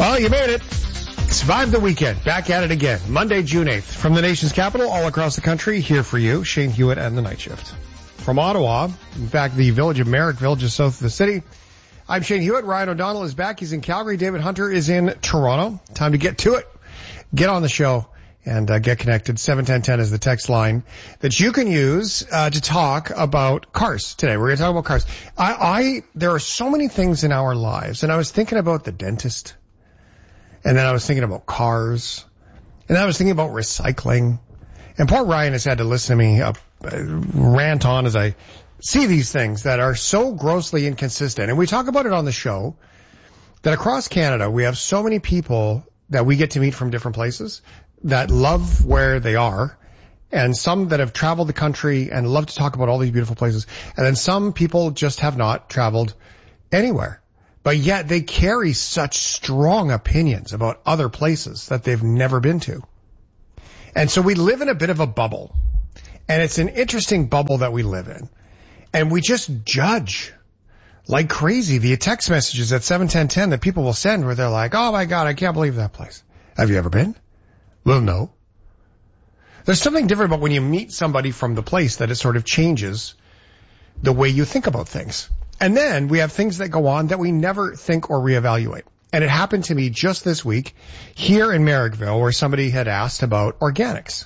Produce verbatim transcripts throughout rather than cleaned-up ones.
Well, you made it. Survived the weekend. Back at it again. Monday, June eighth. From the nation's capital, all across the country, here for you, Shane Hewitt and the Night Shift. From Ottawa, in fact, the village of Merrickville, just south of the city, I'm Shane Hewitt. Ryan O'Donnell is back. He's in Calgary. David Hunter is in Toronto. Time to get to it. Get on the show and uh, get connected. seven ten ten is the text line that you can use uh, to talk about cars today. We're going to talk about cars. I, I there are so many things in our lives, and I was thinking about the dentist, and then I was thinking about cars, and then I was thinking about recycling. And poor Ryan has had to listen to me uh, rant on as I see these things that are so grossly inconsistent. And we talk about it on the show that across Canada we have so many people that we get to meet from different places that love where they are, and some that have traveled the country and love to talk about all these beautiful places, and then some people just have not traveled anywhere. But yet they carry such strong opinions about other places that they've never been to. And so we live in a bit of a bubble. And it's an interesting bubble that we live in. And we just judge like crazy the text messages at seven ten ten that people will send where they're like, oh my God, I can't believe that place. Have you ever been? Well, no. There's something different about when you meet somebody from the place that it sort of changes the way you think about things. And then we have things that go on that we never think or reevaluate. And it happened to me just this week here in Merrickville where somebody had asked about organics.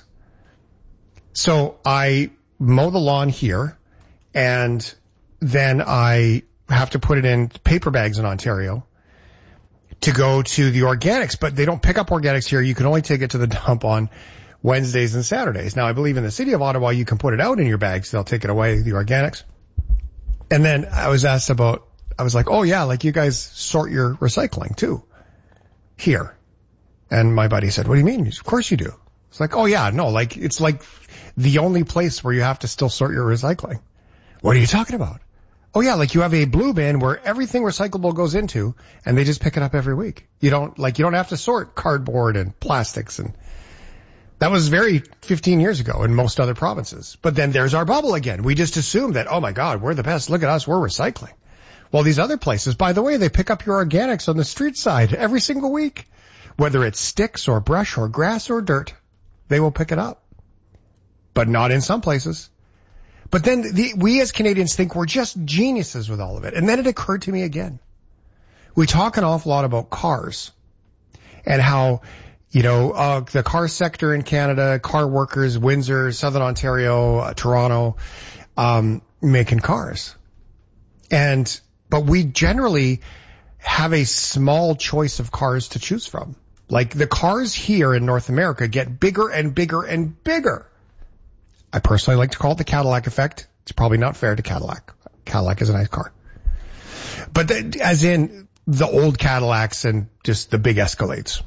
So I mow the lawn here, and then I have to put it in paper bags in Ontario to go to the organics, but they don't pick up organics here. You can only take it to the dump on Wednesdays and Saturdays. Now, I believe in the city of Ottawa, you can put it out in your bags. They'll take it away, the organics. And then I was asked about, I was like, oh yeah, like you guys sort your recycling too here. And my buddy said, what do you mean? Of course you do. It's like, oh yeah, no, like it's like the only place where you have to still sort your recycling. What are you talking about? Oh yeah, like you have a blue bin where everything recyclable goes into, and they just pick it up every week. You don't, like, you don't have to sort cardboard and plastics, and that was very fifteen years ago in most other provinces. But then there's our bubble again. We just assume that, oh my God, we're the best. Look at us, we're recycling. Well, these other places, by the way, they pick up your organics on the street side every single week. Whether it's sticks or brush or grass or dirt, they will pick it up. But not in some places. But then the, we as Canadians think we're just geniuses with all of it. And then it occurred to me again. We talk an awful lot about cars and how, you know, uh, the car sector in Canada, car workers, Windsor, Southern Ontario, uh, Toronto, um, making cars. And, but we generally have a small choice of cars to choose from. Like the cars here in North America get bigger and bigger and bigger. I personally like to call it the Cadillac effect. It's probably not fair to Cadillac. Cadillac is a nice car. But the, as in the old Cadillacs and just the big Escalades.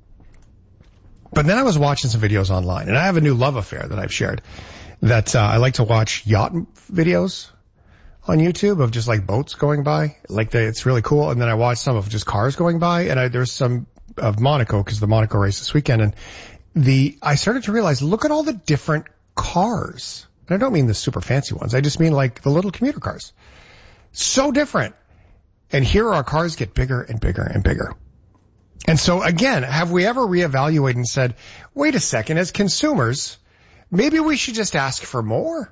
But then I was watching some videos online, and I have a new love affair that I've shared that uh, I like to watch yacht videos on YouTube of just like boats going by. Like they, it's really cool. And then I watched some of just cars going by, and I, there's some of Monaco because the Monaco race this weekend. And the, I started to realize, look at all the different cars. And I don't mean the super fancy ones. I just mean like the little commuter cars. So different. And here our cars get bigger and bigger and bigger. And so again, have we ever reevaluated and said, wait a second, as consumers, maybe we should just ask for more?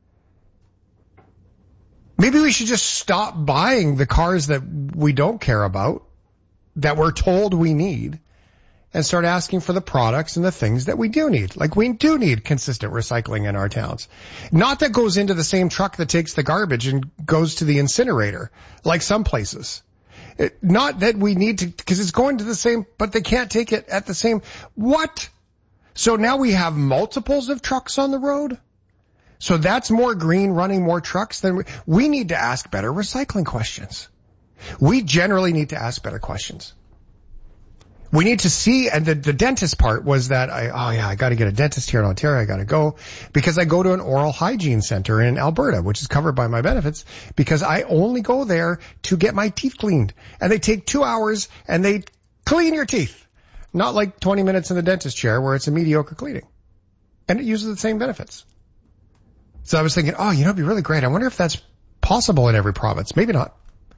Maybe we should just stop buying the cars that we don't care about, that we're told we need, and start asking for the products and the things that we do need. Like we do need consistent recycling in our towns. Not that goes into the same truck that takes the garbage and goes to the incinerator, like some places. It, not that we need to, because it's going to the same, but they can't take it at the same. What? So now we have multiples of trucks on the road? So that's more green running more trucks than we, we need to ask better recycling questions. We generally need to ask better questions. We need to see, and the, the dentist part was that I, oh yeah, I got to get a dentist here in Ontario. I got to go because I go to an oral hygiene center in Alberta, which is covered by my benefits, because I only go there to get my teeth cleaned. And they take two hours and they clean your teeth. Not like twenty minutes in the dentist chair where it's a mediocre cleaning. And it uses the same benefits. So I was thinking, oh, you know, it'd be really great. I wonder if that's possible in every province. Maybe not.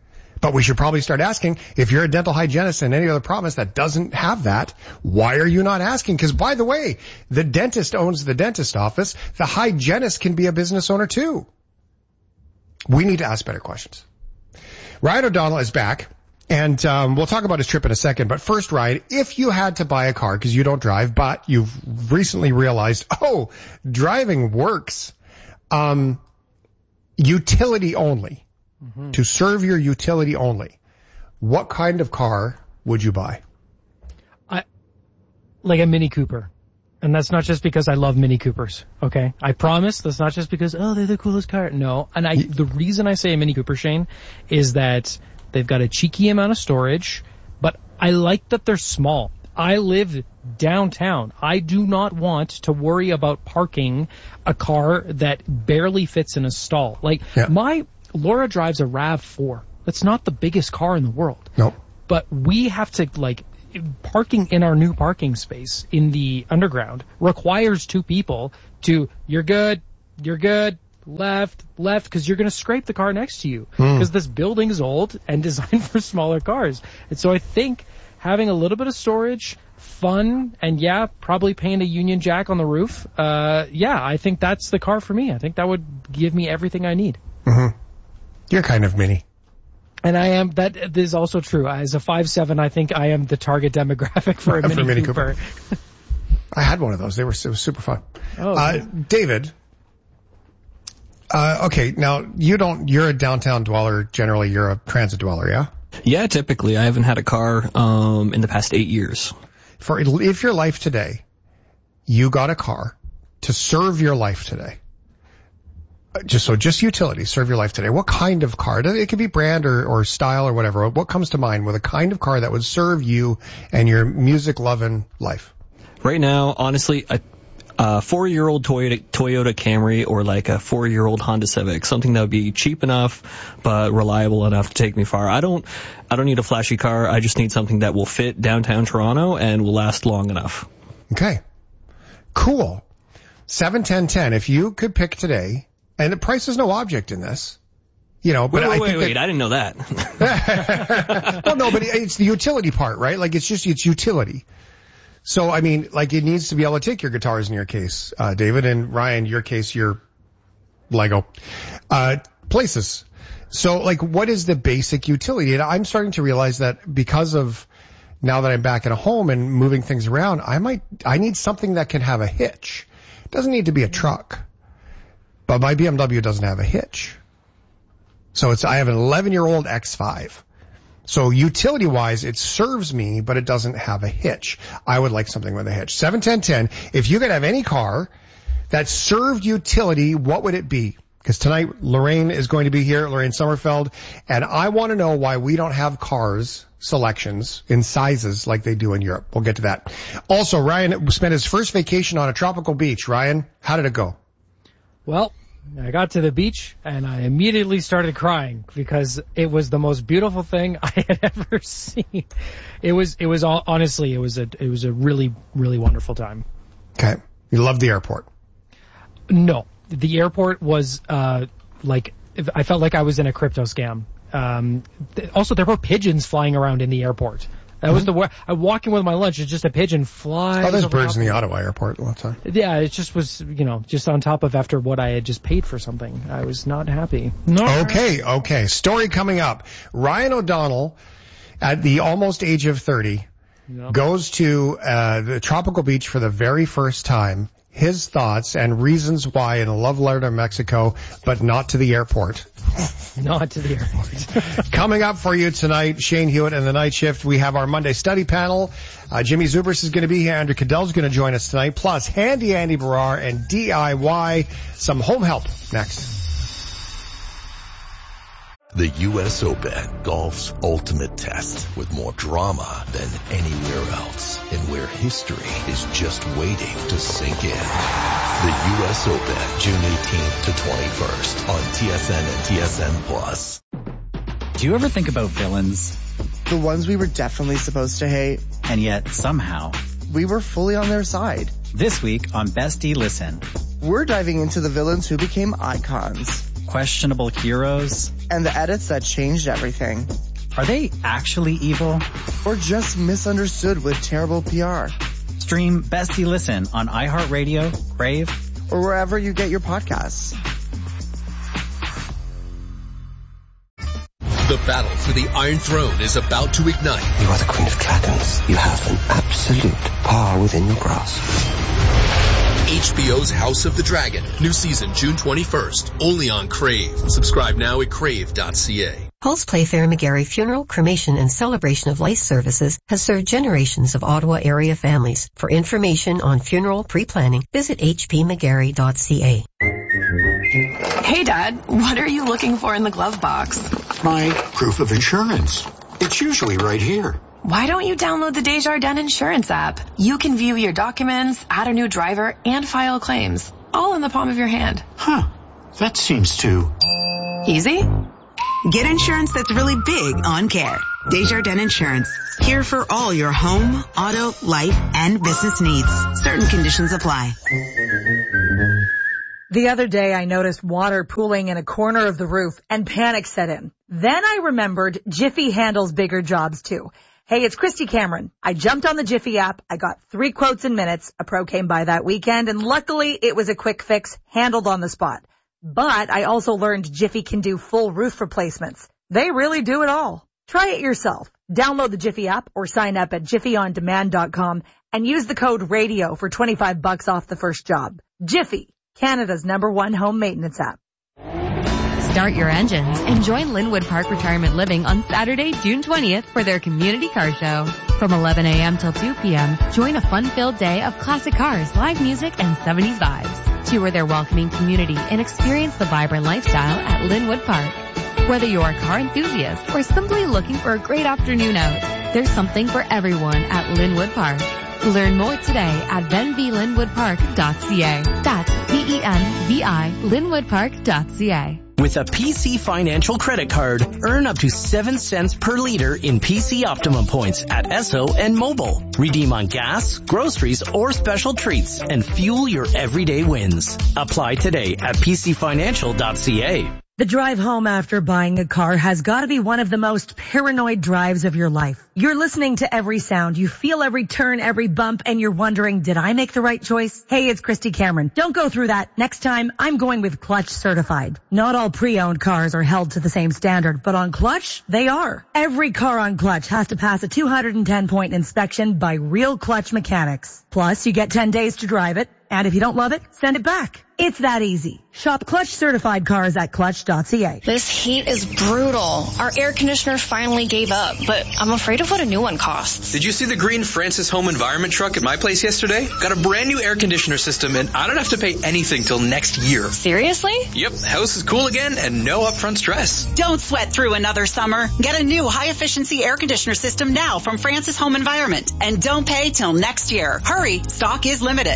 But we should probably start asking, if you're a dental hygienist in any other province that doesn't have that, why are you not asking? Because, by the way, the dentist owns the dentist office. The hygienist can be a business owner too. We need to ask better questions. Ryan O'Donnell is back, and um, we'll talk about his trip in a second. But first, Ryan, if you had to buy a car, because you don't drive, but you've recently realized, oh, driving works, um, utility only, mm-hmm. to serve your utility only, what kind of car would you buy? I like a Mini Cooper. And that's not just because I love Mini Coopers, okay? I promise that's not just because, oh, they're the coolest car. No. And I, the reason I say a Mini Cooper, Shane, is that they've got a cheeky amount of storage, but I like that they're small. I live downtown. I do not want to worry about parking a car that barely fits in a stall. Like, yeah. my Laura drives a RAV four. That's not the biggest car in the world. Nope. But we have to, like, parking in our new parking space in the underground requires two people to, you're good, you're good, left, left, because you're going to scrape the car next to you. Because mm. this building is old and designed for smaller cars. And so I think having a little bit of storage, fun, and yeah, probably paint a Union Jack on the roof, uh, yeah, I think that's the car for me. I think that would give me everything I need. Mm-hmm. You're kind of mini. And I am, that is also true. As a five seven, I think I am the target demographic for a Mini, for Mini Cooper. Cooper. I had one of those. They were, it was super fun. Oh, uh, David, uh, okay, now you don't, you're a downtown dweller. Generally, you're a transit dweller, yeah? Yeah, typically. I haven't had a car, um, in the past eight years. For, if your life today, you got a car to serve your life today, Just so, just utility, serve your life today. What kind of car? It could be brand or, or style or whatever. What comes to mind with a kind of car that would serve you and your music-loving life? Right now, honestly, a, a four-year-old Toyota, Toyota Camry or like a four-year-old Honda Civic, something that would be cheap enough but reliable enough to take me far. I don't, I don't need a flashy car. I just need something that will fit downtown Toronto and will last long enough. Okay, cool. seven ten ten. If you could pick today. And the price is no object in this, you know. But wait, wait, I wait, think wait! that, I didn't know that. Well, no, but it's the utility part, right? Like it's just it's utility. So I mean, like it needs to be able to take your guitars in your case, uh, David, and Ryan, your case, your Lego uh, places. So like, what is the basic utility? And I'm starting to realize that because of now that I'm back at a home and moving things around, I might I need something that can have a hitch. It doesn't need to be a truck. But my B M W doesn't have a hitch. So it's, I have an eleven year old X five. So utility wise, it serves me, but it doesn't have a hitch. I would like something with a hitch. seven ten ten. If you could have any car that served utility, what would it be? Because tonight Lorraine is going to be here, Lorraine Sommerfeld, and I want to know why we don't have cars selections in sizes like they do in Europe. We'll get to that. Also, Ryan spent his first vacation on a tropical beach. Ryan, how did it go? Well, I got to the beach and I immediately started crying because it was the most beautiful thing I had ever seen. It was, it was all, honestly, it was a, it was a really, really wonderful time. Okay. You loved the airport? No, the airport was, uh, like, I felt like I was in a crypto scam. Um, also there were pigeons flying around in the airport. That mm-hmm. was the way I walk in with my lunch. It's just a pigeon flies. Oh, there's birds in the Ottawa airport all the time. Yeah, it just was, you know, just on top of after what I had just paid for something. I was not happy. Not okay, happy. okay. Story coming up. Ryan O'Donnell, at the almost age of thirty, yep. goes to uh, the tropical beach for the very first time. His thoughts and reasons why in a love letter to Mexico, but not to the airport. Not to the airport. Coming up for you tonight, Shane Hewitt and the Night Shift. We have our Monday study panel. Uh, Jimmy Zubris is going to be here. Andrew Cadell's going to join us tonight. Plus, Handy Andy Barrar and D I Y. Some home help next. The U S Open, golf's ultimate test with more drama than anywhere else and where history is just waiting to sink in. The U S Open, June eighteenth to twenty-first on T S N and T S N Plus. Do you ever think about villains? The ones we were definitely supposed to hate. And yet, somehow, we were fully on their side. This week on Bestie Listen. We're diving into the villains who became icons. Questionable heroes. And the edits that changed everything. Are they actually evil? Or just misunderstood with terrible P R? Stream Bestie Listen on iHeartRadio, Crave, or wherever you get your podcasts. The battle for the Iron Throne is about to ignite. You are the Queen of Clackens. You have an absolute power within your grasp. H B O's House of the Dragon. New season June twenty-first. Only on Crave. Subscribe now at crave dot c a. Pulse Playfair McGarry Funeral, Cremation, and Celebration of Life Services has served generations of Ottawa area families. For information on funeral pre-planning, visit h p mcgarry dot c a. Hey, Dad, what are you looking for in the glove box? My proof of insurance. It's usually right here. Why don't you download the Desjardins Insurance app? You can view your documents, add a new driver, and file claims, all in the palm of your hand. Huh. That seems too... easy? Get insurance that's really big on care. Desjardins Insurance. Here for all your home, auto, life, and business needs. Certain conditions apply. The other day I noticed water pooling in a corner of the roof and panic set in. Then I remembered Jiffy handles bigger jobs too. Hey, it's Christy Cameron. I jumped on the Jiffy app. I got three quotes in minutes. A pro came by that weekend, and luckily it was a quick fix handled on the spot. But I also learned Jiffy can do full roof replacements. They really do it all. Try it yourself. Download the Jiffy app or sign up at jiffy on demand dot com and use the code RADIO for twenty-five bucks off the first job. Jiffy, Canada's number one home maintenance app. Start your engines and join Linwood Park Retirement Living on Saturday, June twentieth for their community car show. From eleven a.m. till two p.m., join a fun-filled day of classic cars, live music, and seventies vibes. Tour their welcoming community and experience the vibrant lifestyle at Linwood Park. Whether you're a car enthusiast or simply looking for a great afternoon out, there's something for everyone at Linwood Park. Learn more today at venvi linwood park dot c a. That's V E N V I linwood park dot c a. With a P C Financial credit card, earn up to seven cents per liter in P C Optimum points at Esso and Mobile. Redeem on gas, groceries, or special treats and fuel your everyday wins. Apply today at p c financial dot c a. The drive home after buying a car has got to be one of the most paranoid drives of your life. You're listening to every sound, you feel every turn, every bump, and you're wondering, did I make the right choice? Hey, it's Christy Cameron. Don't go through that. Next time, I'm going with Clutch Certified. Not all pre-owned cars are held to the same standard, but on Clutch, they are. Every car on Clutch has to pass a two hundred ten point inspection by real Clutch mechanics. Plus, you get ten days to drive it. And if you don't love it, send it back. It's that easy. Shop Clutch certified cars at clutch dot c a. This heat is brutal. Our air conditioner finally gave up, but I'm afraid of what a new one costs. Did you see the green Francis Home Environment truck at my place yesterday? Got a brand new air conditioner system, and I don't have to pay anything till next year. Seriously? Yep, house is cool again and no upfront stress. Don't sweat through another summer. Get a new high-efficiency air conditioner system now from Francis Home Environment, and don't pay till next year. Hurry, stock is limited.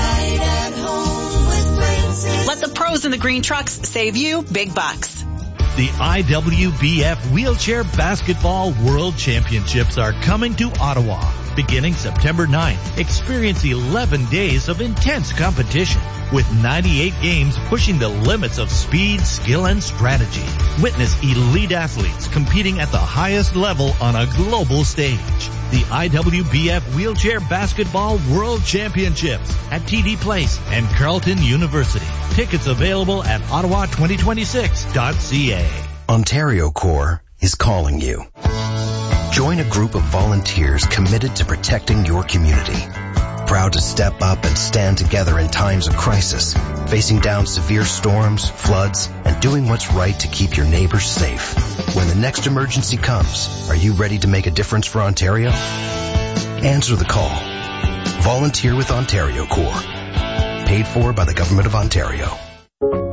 Let the pros in the green trucks save you big bucks. The I W B F Wheelchair Basketball World Championships are coming to Ottawa. Beginning September ninth, experience eleven days of intense competition with ninety-eight games pushing the limits of speed, skill, and strategy. Witness elite athletes competing at the highest level on a global stage. The I W B F Wheelchair Basketball World Championships at T D Place and Carleton University. Tickets available at ottawa twenty twenty-six dot c a. Ontario Corps is calling you. Join a group of volunteers committed to protecting your community. Proud to step up and stand together in times of crisis, facing down severe storms, floods, and doing what's right to keep your neighbors safe. When the next emergency comes, are you ready to make a difference for Ontario? Answer the call. Volunteer with Ontario Corps. Paid for by the Government of Ontario.